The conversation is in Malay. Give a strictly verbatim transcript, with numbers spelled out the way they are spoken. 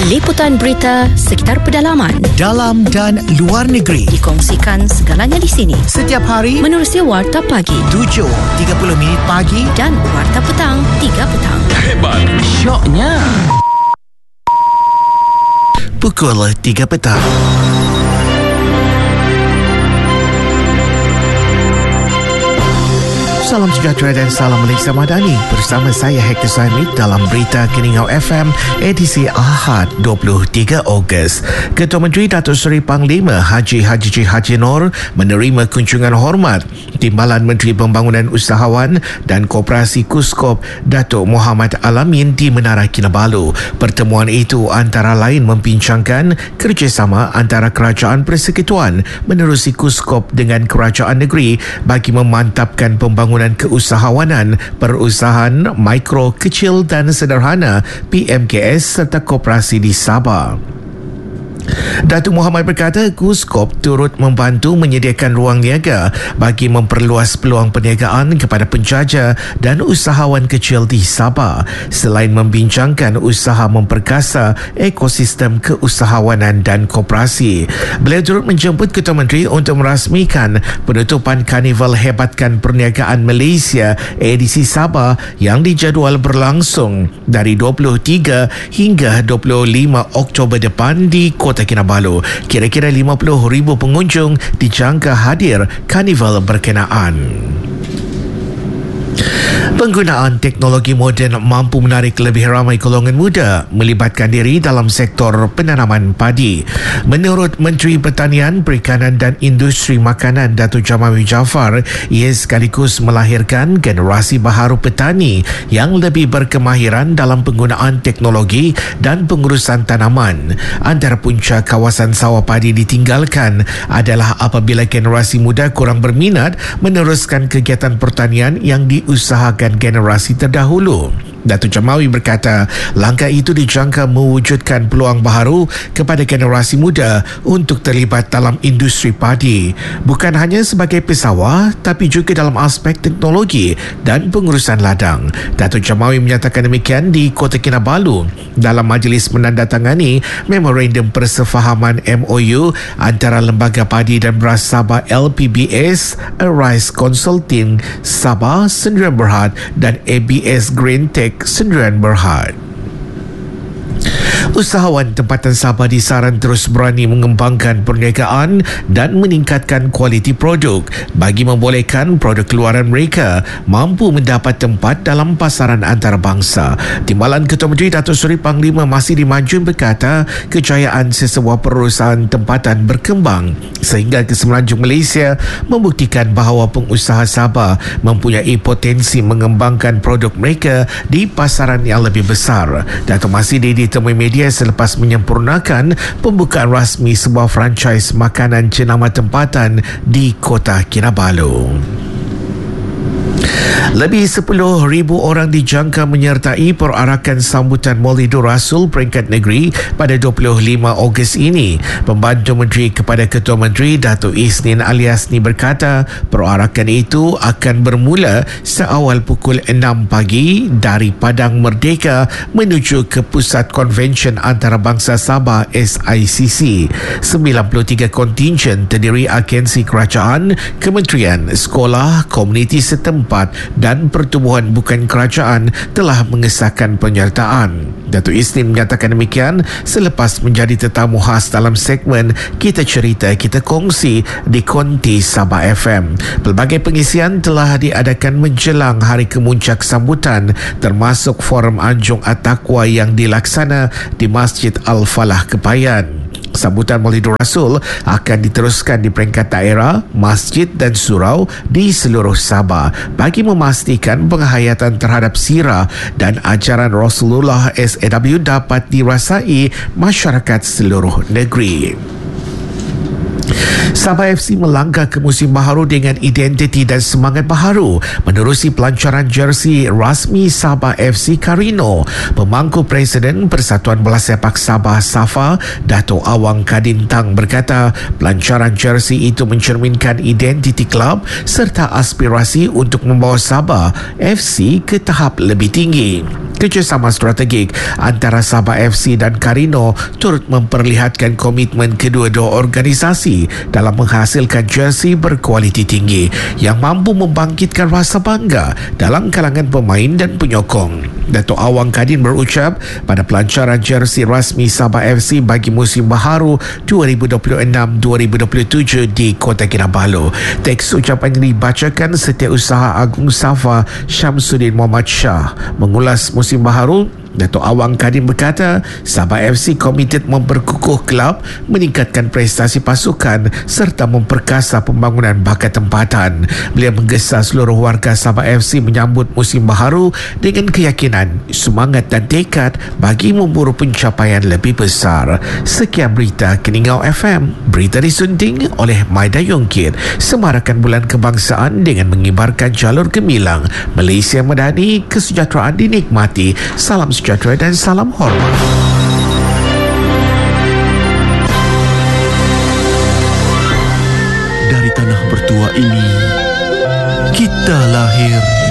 Liputan berita sekitar pedalaman, dalam dan luar negeri, dikongsikan segalanya di sini. Setiap hari menerusi Warta Pagi tujuh tiga puluh minit pagi dan Warta Petang tiga petang. Hebat, syoknya pukul tiga petang. Salam sejahtera dan salam Malaysia Madani. Bersama saya Hector Saimit dalam Berita Keningau F M edisi Ahad dua puluh tiga Ogos. Ketua Menteri Datuk Seri Panglima Haji Haji J. Haji Nur menerima kunjungan hormat Timbalan Menteri Pembangunan Usahawan dan Koperasi Kuskop Datuk Muhammad Alamin di Menara Kinabalu. Pertemuan itu antara lain membincangkan kerjasama antara Kerajaan Persekutuan menerusi Kuskop dengan Kerajaan Negeri bagi memantapkan pembangunan keusahawanan, perusahaan mikro, kecil dan sederhana P M K S serta koperasi di Sabah. Datuk Muhammad berkata Kuskop turut membantu menyediakan ruang niaga bagi memperluas peluang perniagaan kepada penjaja dan usahawan kecil di Sabah selain membincangkan usaha memperkasa ekosistem keusahawanan dan koperasi. Beliau turut menjemput Ketua Menteri untuk merasmikan penutupan Karnival Hebatkan Perniagaan Malaysia edisi Sabah yang dijadual berlangsung dari dua puluh tiga hingga dua puluh lima Oktober depan di Kota Kinabalu. Kira-kira lima puluh ribu pengunjung dijangka hadir karnival berkenaan. Penggunaan teknologi moden mampu menarik lebih ramai golongan muda melibatkan diri dalam sektor penanaman padi. Menurut Menteri Pertanian, Perikanan dan Industri Makanan Datuk Jamawi Jaafar, ia sekaligus melahirkan generasi baharu petani yang lebih berkemahiran dalam penggunaan teknologi dan pengurusan tanaman. Antara punca kawasan sawah padi ditinggalkan adalah apabila generasi muda kurang berminat meneruskan kegiatan pertanian yang diusahakan generasi terdahulu. Datuk Jamawi berkata, langkah itu dijangka mewujudkan peluang baharu kepada generasi muda untuk terlibat dalam industri padi, bukan hanya sebagai pesawah tapi juga dalam aspek teknologi dan pengurusan ladang. Datuk Jamawi menyatakan demikian di Kota Kinabalu dalam majlis menandatangani Memorandum Persefahaman M O U antara Lembaga Padi dan Beras Sabah L P B S, Arise Consulting Sabah Sdn Bhd dan A B S Green Tech Sdn Bhd. Usahawan tempatan Sabah disaran terus berani mengembangkan perniagaan dan meningkatkan kualiti produk bagi membolehkan produk keluaran mereka mampu mendapat tempat dalam pasaran antarabangsa. Timbalan Ketua Menteri Datuk Seri Panglima Masidi Majun berkata kejayaan sesebuah perusahaan tempatan berkembang sehingga ke semenanjung Malaysia membuktikan bahawa pengusaha Sabah mempunyai potensi mengembangkan produk mereka di pasaran yang lebih besar. Datuk Masidi ditemui media selepas menyempurnakan pembukaan rasmi sebuah franchise makanan jenama tempatan di Kota Kinabalu. Lebih sepuluh ribu orang dijangka menyertai perarakan sambutan Maulidur Rasul peringkat negeri pada dua puluh lima Ogos ini. Pembantu Menteri kepada Ketua Menteri Datuk Isnin Aliasni berkata perarakan itu akan bermula seawal pukul enam pagi dari Padang Merdeka menuju ke Pusat Konvensyen Antarabangsa Sabah S I C C. sembilan puluh tiga kontingen terdiri agensi kerajaan, kementerian, sekolah, komuniti setempat dan pertubuhan bukan kerajaan telah mengesahkan penyertaan. Datuk Isnin menyatakan demikian selepas menjadi tetamu khas dalam segmen Kita Cerita Kita Kongsi di Konti Sabah F M. Pelbagai pengisian telah diadakan menjelang hari kemuncak sambutan termasuk forum Anjung At-Taqwa yang dilaksana di Masjid Al-Falah Kebayan. Sambutan Maulidur Rasul akan diteruskan di peringkat daerah, masjid dan surau di seluruh Sabah bagi memastikan penghayatan terhadap sirah dan ajaran Rasulullah S A W dapat dirasai masyarakat seluruh negeri. Sabah F C melangkah ke musim baharu dengan identiti dan semangat baharu menerusi pelancaran jersey rasmi Sabah F C Karino. Pemangku Presiden Persatuan Bola Sepak Sabah SAFA, Dato' Awang Kadintang berkata pelancaran jersey itu mencerminkan identiti klub serta aspirasi untuk membawa Sabah F C ke tahap lebih tinggi. Kerjasama strategik antara Sabah F C dan Karino turut memperlihatkan komitmen kedua-dua organisasi dalam menghasilkan jersey berkualiti tinggi yang mampu membangkitkan rasa bangga dalam kalangan pemain dan penyokong. Datuk Awang Kadin berucap pada pelancaran jersey rasmi Sabah F C bagi musim baharu dua ribu dua puluh enam dua ribu dua puluh tujuh di Kota Kinabalu. Teks ucapan ini dibacakan Setiausaha Agung Safa Syamsuddin Muhammad Shah. Mengulas musim baharu, Datuk Awang Kadin berkata Sabah F C komited memperkukuh kelab, meningkatkan prestasi pasukan serta memperkasa pembangunan bakat tempatan. Beliau menggesa seluruh warga Sabah F C menyambut musim baharu dengan keyakinan, semangat dan tekad bagi memburu pencapaian lebih besar. Sekian berita Keningau F M. Berita disunting oleh Maida Yongkir. Semarakan Bulan Kebangsaan dengan mengibarkan jalur gemilang. Malaysia Madani, kesejahteraan dinikmati. Salam sejahtera dan salam hormat. Dari tanah bertua ini, kita lahir